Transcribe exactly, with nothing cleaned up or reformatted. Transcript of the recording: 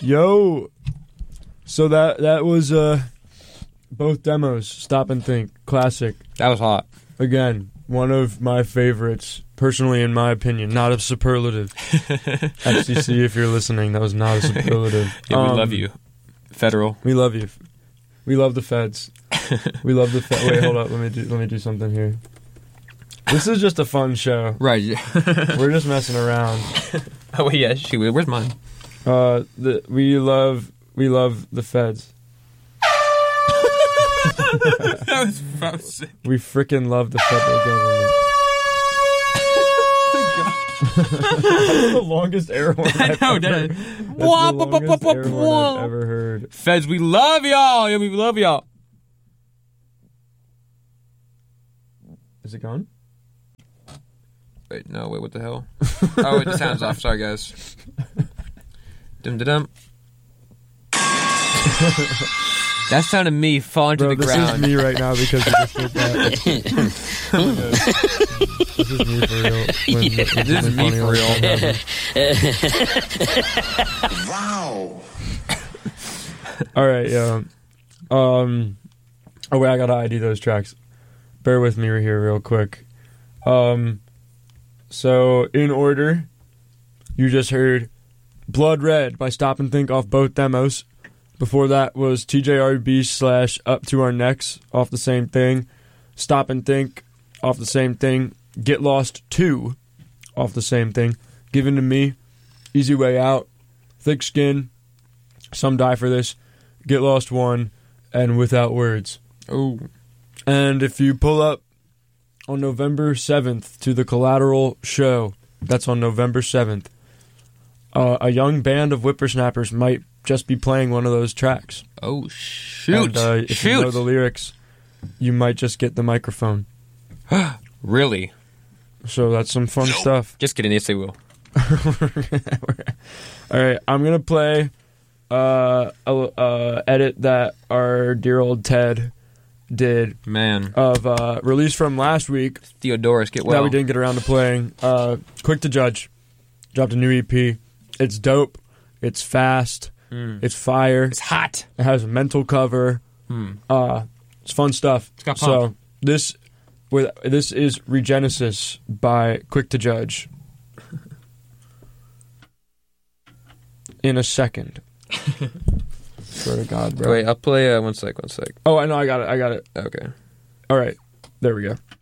Yo. So that that was uh, both demos. Stop and Think. Classic. That was hot. Again, one of my favorites, personally, in my opinion. Not a superlative. F C C, if you're listening, that was not a superlative. Yeah, we Um, love you. Federal. We love you. We love the feds. We love the feds. Wait, hold up. Let me do. Let me do something here. This is just a fun show. Right. We're just messing around. Oh wait, yeah. Shoot, where's mine? Uh, the we love we love the feds. That was, that was sick. We freaking love the federal government. That's the longest air horn I I've know, ever, that that's is. the Wah, longest wah, wah, wah, air horn wah. I've ever heard. Feds, we love y'all. Yeah, we love y'all. Is it gone? Wait, no, wait, what the hell? Oh, wait, the sound's off. Sorry, guys. Dum da dum. That sounded me falling to Bro, the this ground. is me right now because you just did that. This is me for real. When, when This is me funny for like real. that Wow. All right, yeah. Um, oh wait, I gotta I D those tracks. Bear with me here real quick. Um, so in order, you just heard Blood Red by Stop and Think off both demos. Before that was T J R B slash Up to Our Necks off the same thing. Stop and Think off the same thing. Get Lost two off the same thing. Given to Me, Easy Way Out, Thick Skin, Some Die for This, Get Lost one, and Without Words. Oh. And if you pull up on November seventh to the Collateral show, that's on November seventh, uh, a young band of whippersnappers might just be playing one of those tracks. Oh, shoot. And, uh, if shoot. you know the lyrics, you might just get the microphone. Really? So that's some fun stuff. Just kidding. Yes, they will. All right, I'm going to play uh, a uh, edit that our dear old Ted did Man. of uh, release from last week Theodorus, get well. that we didn't get around to playing. Uh, Quick to Judge dropped a new E P. It's dope. It's fast. Mm. It's fire. It's hot. It has a mental cover. Mm. Uh, it's fun stuff. It's got so pump. this with this is Regenesis by Quick to Judge. In a second. Swear to God, bro. Wait, I'll play uh, one sec, one sec. Oh, I know. I got it. I got it. Okay. All right. There we go.